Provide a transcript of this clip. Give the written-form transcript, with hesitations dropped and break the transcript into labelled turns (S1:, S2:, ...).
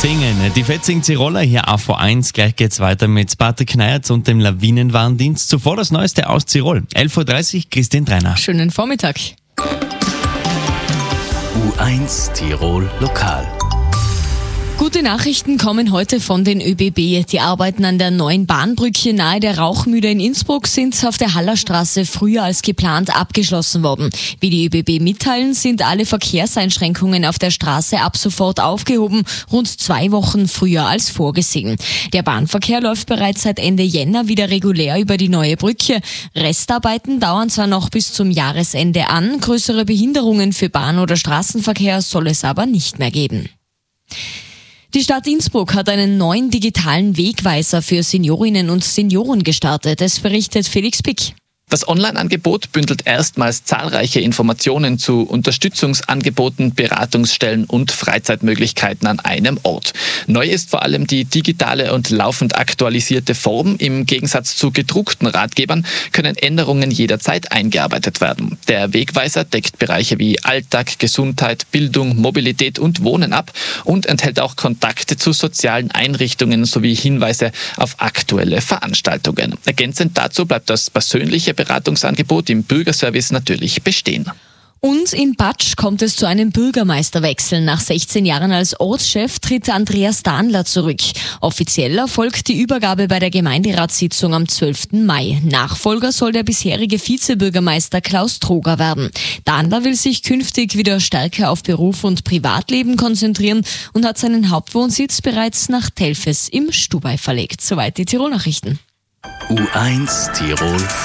S1: Singen. Die Fetzing-Tiroler hier AV1. Gleich geht's weiter mit Patrick Kneiert und dem Lawinenwarndienst. Zuvor das Neueste aus Tirol. 11.30 Uhr, Christine Treiner.
S2: Schönen Vormittag.
S3: U1 Tirol Lokal.
S2: Gute Nachrichten kommen heute von den ÖBB. Die Arbeiten an der neuen Bahnbrücke nahe der Rauchmühle in Innsbruck sind auf der Hallerstraße früher als geplant abgeschlossen worden. Wie die ÖBB mitteilen, sind alle Verkehrseinschränkungen auf der Straße ab sofort aufgehoben, rund 2 Wochen früher als vorgesehen. Der Bahnverkehr läuft bereits seit Ende Jänner wieder regulär über die neue Brücke. Restarbeiten dauern zwar noch bis zum Jahresende an, größere Behinderungen für Bahn- oder Straßenverkehr soll es aber nicht mehr geben. Die Stadt Innsbruck hat einen neuen digitalen Wegweiser für Seniorinnen und Senioren gestartet. Es berichtet Felix Pick.
S4: Das Online-Angebot bündelt erstmals zahlreiche Informationen zu Unterstützungsangeboten, Beratungsstellen und Freizeitmöglichkeiten an einem Ort. Neu ist vor allem die digitale und laufend aktualisierte Form. Im Gegensatz zu gedruckten Ratgebern können Änderungen jederzeit eingearbeitet werden. Der Wegweiser deckt Bereiche wie Alltag, Gesundheit, Bildung, Mobilität und Wohnen ab und enthält auch Kontakte zu sozialen Einrichtungen sowie Hinweise auf aktuelle Veranstaltungen. Ergänzend dazu bleibt das persönliche Beratungsangebot im Bürgerservice natürlich bestehen.
S2: Und in Batsch kommt es zu einem Bürgermeisterwechsel. Nach 16 Jahren als Ortschef tritt Andreas Dahnler zurück. Offiziell erfolgt die Übergabe bei der Gemeinderatssitzung am 12. Mai. Nachfolger soll der bisherige Vizebürgermeister Klaus Troger werden. Dahnler will sich künftig wieder stärker auf Beruf und Privatleben konzentrieren und hat seinen Hauptwohnsitz bereits nach Telfes im Stubaiz verlegt. Soweit die Tirol-Nachrichten.
S3: U1 Tirol